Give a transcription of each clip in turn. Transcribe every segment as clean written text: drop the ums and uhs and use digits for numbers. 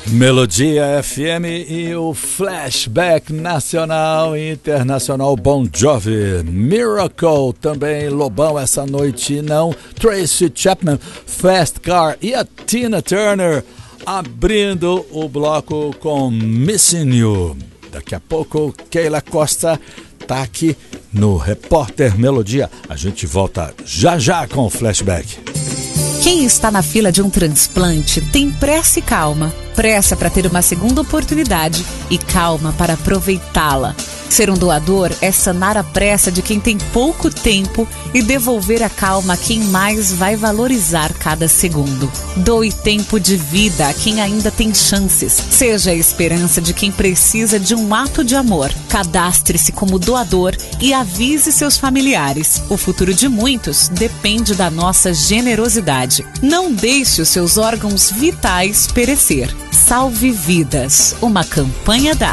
Melodia FM e o Flashback nacional e internacional Bon Jovi, Miracle, também Lobão essa noite não, Tracy Chapman, Fast Car e a Tina Turner abrindo o bloco com Missing You. Daqui a pouco Keila Costa tá aqui no Repórter Melodia. A gente volta já com o Flashback. Quem está na fila de um transplante tem pressa e calma. Pressa para ter uma segunda oportunidade e calma para aproveitá-la. Ser um doador é sanar a pressa de quem tem pouco tempo e devolver a calma a quem mais vai valorizar cada segundo. Doe tempo de vida a quem ainda tem chances. Seja a esperança de quem precisa de um ato de amor. Cadastre-se como doador e avise seus familiares. O futuro de muitos depende da nossa generosidade. Não deixe os seus órgãos vitais perecer. Salve vidas. Uma campanha da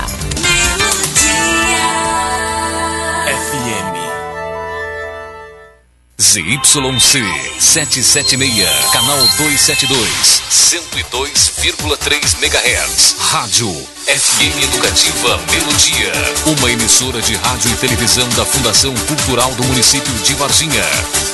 ZYC 776, canal 272, 102,3 MHz. Rádio FM Educativa Melodia, uma emissora de rádio e televisão da Fundação Cultural do município de Varginha.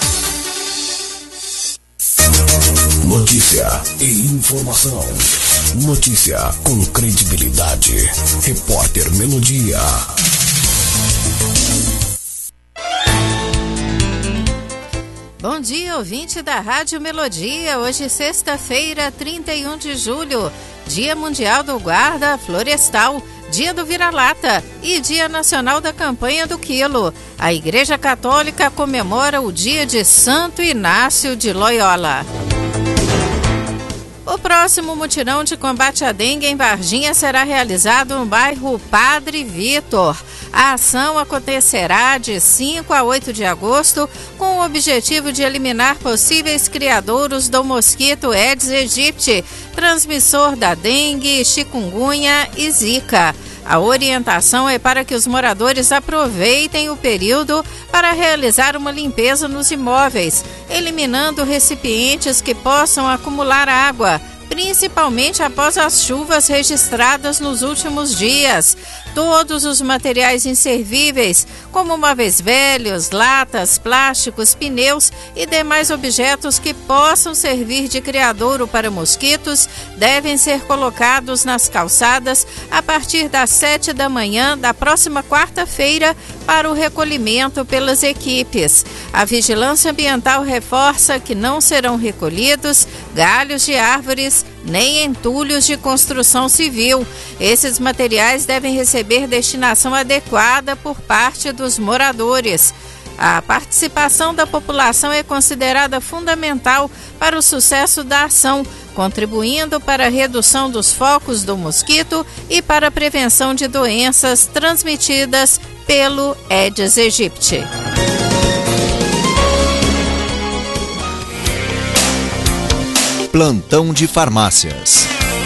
Notícia e informação. Notícia com credibilidade. Repórter Melodia. Bom dia, ouvinte da Rádio Melodia. Hoje, sexta-feira, 31 de julho, Dia Mundial do Guarda Florestal, Dia do Vira-Lata e Dia Nacional da Campanha do Quilo. A Igreja Católica comemora o dia de Santo Inácio de Loyola. O próximo mutirão de combate à dengue em Varginha será realizado no bairro Padre Vitor. A ação acontecerá de 5 a 8 de agosto com o objetivo de eliminar possíveis criadouros do mosquito Aedes aegypti, transmissor da dengue, chikungunya e zika. A orientação é para que os moradores aproveitem o período para realizar uma limpeza nos imóveis, eliminando recipientes que possam acumular água, principalmente após as chuvas registradas nos últimos dias. Todos os materiais inservíveis, como móveis velhos, latas, plásticos, pneus e demais objetos que possam servir de criadouro para mosquitos, devem ser colocados nas calçadas a partir das 7 da manhã da próxima quarta-feira para o recolhimento pelas equipes. A Vigilância Ambiental reforça que não serão recolhidos galhos de árvores nem entulhos de construção civil. Esses materiais devem receber destinação adequada por parte dos moradores. A participação da população é considerada fundamental para o sucesso da ação, contribuindo para a redução dos focos do mosquito e para a prevenção de doenças transmitidas pelo Aedes aegypti. Plantão de farmácias.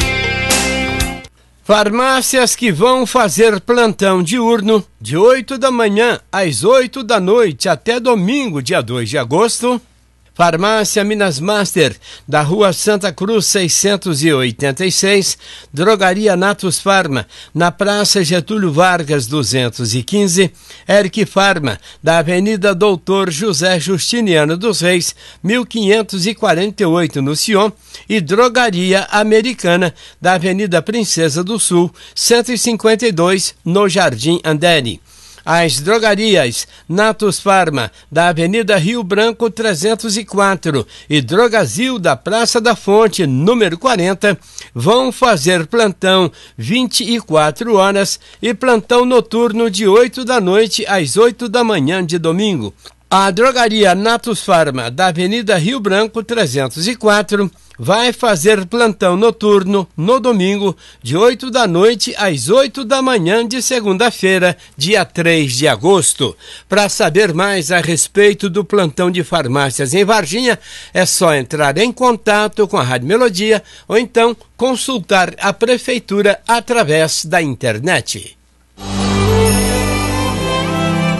Farmácias que vão fazer plantão diurno de 8 da manhã às 8 da noite até domingo, dia 2 de agosto. Farmácia Minas Master, da Rua Santa Cruz 686, Drogaria Natus Farma, na Praça Getúlio Vargas 215, Eric Farma, da Avenida Doutor José Justiniano dos Reis, 1548 no Sion, e Drogaria Americana, da Avenida Princesa do Sul, 152 no Jardim Andere. As drogarias Natus Farma, da Avenida Rio Branco 304 e Drogazil, da Praça da Fonte, número 40, vão fazer plantão 24 horas e plantão noturno de 8 da noite às 8 da manhã de domingo. A drogaria Natus Farma, da Avenida Rio Branco 304, vai fazer plantão noturno no domingo, de 8 da noite às 8 da manhã de segunda-feira, dia 3 de agosto. Para saber mais a respeito do plantão de farmácias em Varginha, é só entrar em contato com a Rádio Melodia ou então consultar a Prefeitura através da internet.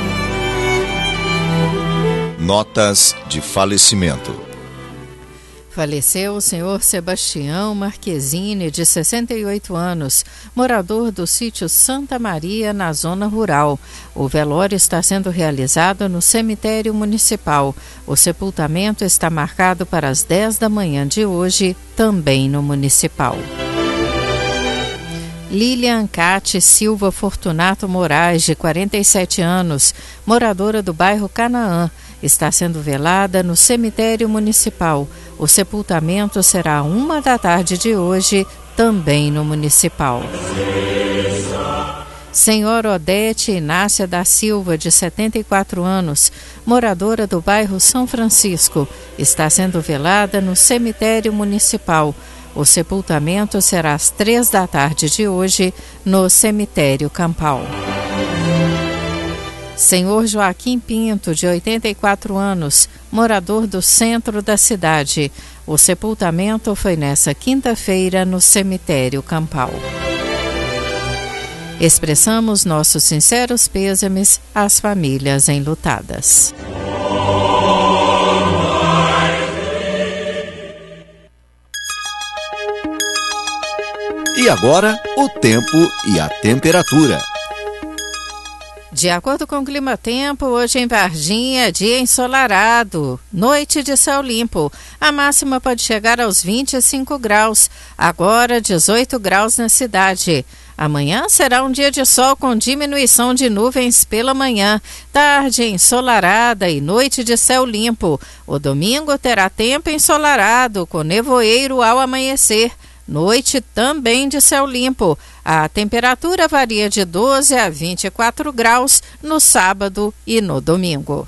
Notas de falecimento. Faleceu o senhor Sebastião Marquezine, de 68 anos, morador do sítio Santa Maria, na zona rural. O velório está sendo realizado no cemitério municipal. O sepultamento está marcado para as 10 da manhã de hoje, também no municipal. Lilian Cate Silva Fortunato Moraes, de 47 anos, moradora do bairro Canaã, está sendo velada no cemitério municipal. O sepultamento será às 1 da tarde de hoje, também no municipal. Senhora Odete Inácia da Silva, de 74 anos, moradora do bairro São Francisco, está sendo velada no cemitério municipal. O sepultamento será às 3 da tarde de hoje, no cemitério Campal. Senhor Joaquim Pinto, de 84 anos, morador do centro da cidade. O sepultamento foi nesta quinta-feira no cemitério Campal. Expressamos nossos sinceros pêsames às famílias enlutadas. E agora, o tempo e a temperatura. De acordo com o Climatempo, hoje em Varginha, dia ensolarado, noite de céu limpo. A máxima pode chegar aos 25 graus, agora 18 graus na cidade. Amanhã será um dia de sol com diminuição de nuvens pela manhã, tarde ensolarada e noite de céu limpo. O domingo terá tempo ensolarado, com nevoeiro ao amanhecer. Noite também de céu limpo. A temperatura varia de 12 a 24 graus no sábado e no domingo.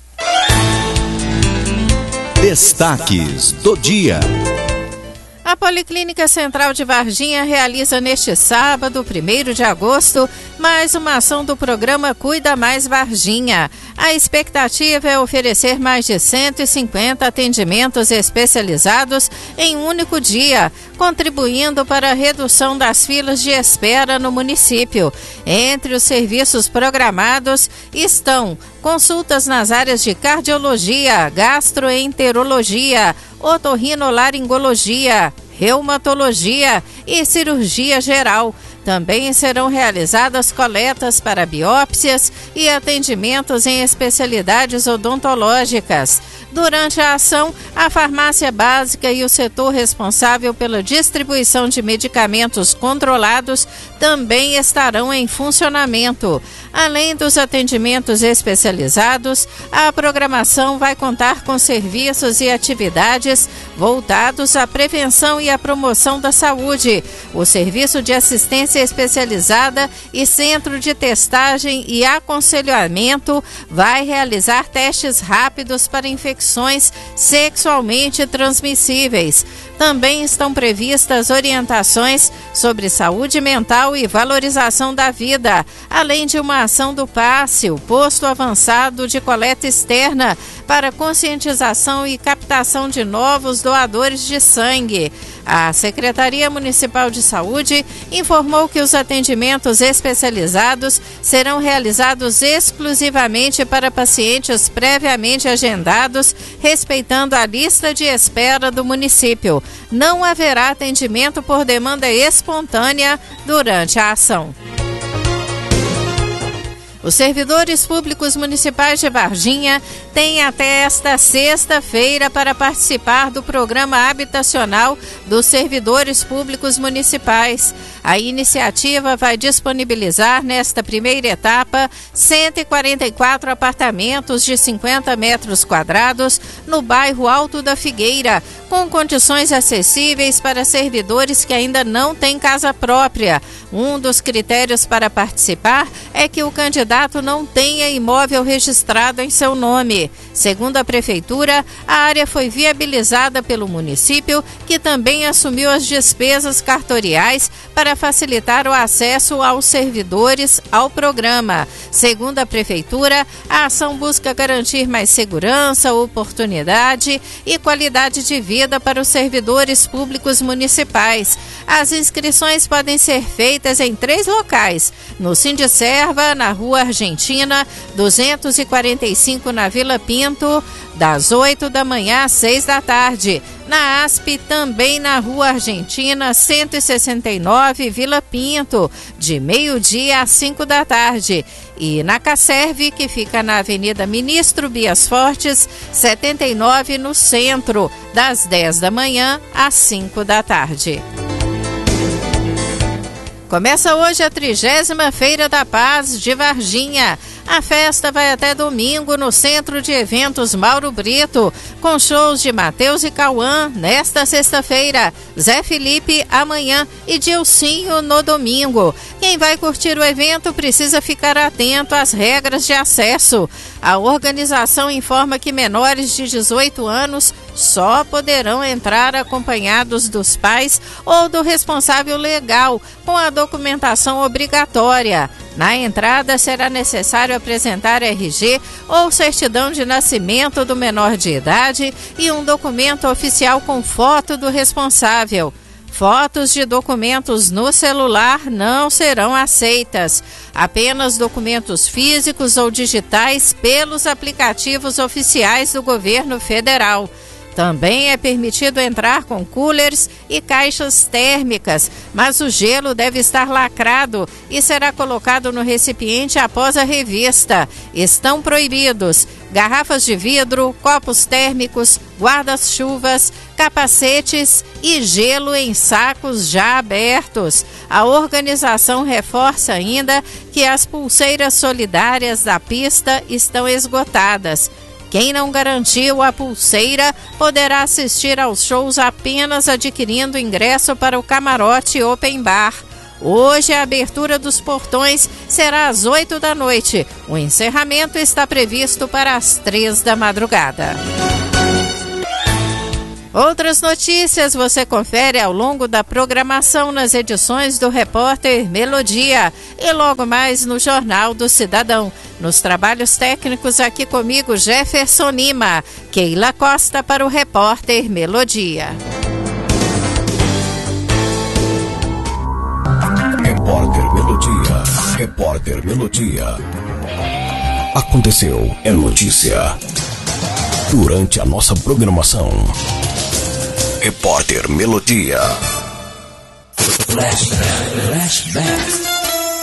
Destaques do dia. A Policlínica Central de Varginha realiza neste sábado, 1º de agosto, mais uma ação do programa Cuida Mais Varginha. A expectativa é oferecer mais de 150 atendimentos especializados em um único dia, contribuindo para a redução das filas de espera no município. Entre os serviços programados estão consultas nas áreas de cardiologia, gastroenterologia, otorrinolaringologia, reumatologia e cirurgia geral. Também serão realizadas coletas para biópsias e atendimentos em especialidades odontológicas. Durante a ação, a farmácia básica e o setor responsável pela distribuição de medicamentos controlados também estarão em funcionamento. Além dos atendimentos especializados, a programação vai contar com serviços e atividades voltados à prevenção e à promoção da saúde. O Serviço de Assistência Especializada e Centro de Testagem e Aconselhamento vai realizar testes rápidos para infecções sexualmente transmissíveis. Também estão previstas orientações sobre saúde mental e valorização da vida, além de uma ação do PASSE, o Posto Avançado de Coleta Externa, para conscientização e captação de novos doadores de sangue. A Secretaria Municipal de Saúde informou que os atendimentos especializados serão realizados exclusivamente para pacientes previamente agendados, respeitando a lista de espera do município. Não haverá atendimento por demanda espontânea durante a ação. Os servidores públicos municipais de Varginha têm até esta sexta-feira para participar do programa habitacional dos servidores públicos municipais. A iniciativa vai disponibilizar, nesta primeira etapa, 144 apartamentos de 50 metros quadrados no bairro Alto da Figueira, com condições acessíveis para servidores que ainda não têm casa própria. Um dos critérios para participar é que o candidato não tenha imóvel registrado em seu nome. Segundo a Prefeitura, a área foi viabilizada pelo município, que também assumiu as despesas cartoriais para facilitar o acesso aos servidores ao programa. Segundo a Prefeitura, a ação busca garantir mais segurança, oportunidade e qualidade de vida para os servidores públicos municipais. As inscrições podem ser feitas em 3 locais: no Sindicerva, na Rua Argentina, 245 na Vila Pinto, das 8 da manhã às 6 da tarde. Na ASP, também na Rua Argentina, 169, Vila Pinto, de meio-dia às 5 da tarde. E na Caserve, que fica na Avenida Ministro Bias Fortes, 79, no centro, das 10 da manhã às 5 da tarde. Começa hoje a 30ª Feira da Paz de Varginha. A festa vai até domingo no Centro de Eventos Mauro Brito, com shows de Matheus e Cauã nesta sexta-feira, Zé Felipe amanhã e Dilcinho no domingo. Quem vai curtir o evento precisa ficar atento às regras de acesso. A organização informa que menores de 18 anos só poderão entrar acompanhados dos pais ou do responsável legal, com a documentação obrigatória. Na entrada será necessário apresentar RG ou certidão de nascimento do menor de idade e um documento oficial com foto do responsável. Fotos de documentos no celular não serão aceitas. Apenas documentos físicos ou digitais pelos aplicativos oficiais do governo federal. Também é permitido entrar com coolers e caixas térmicas, mas o gelo deve estar lacrado e será colocado no recipiente após a revista. Estão proibidos garrafas de vidro, copos térmicos, guarda-chuvas, capacetes e gelo em sacos já abertos. A organização reforça ainda que as pulseiras solidárias da pista estão esgotadas. Quem não garantiu a pulseira poderá assistir aos shows apenas adquirindo ingresso para o camarote Open Bar. Hoje a abertura dos portões será às 8 da noite. O encerramento está previsto para as 3 da madrugada. Outras notícias você confere ao longo da programação nas edições do Repórter Melodia e logo mais no Jornal do Cidadão. Nos trabalhos técnicos, aqui comigo Jefferson Lima, Keila Costa para o Repórter Melodia. Repórter Melodia. Repórter Melodia. Aconteceu, é notícia. Durante a nossa programação. Repórter Melodia. Flashback.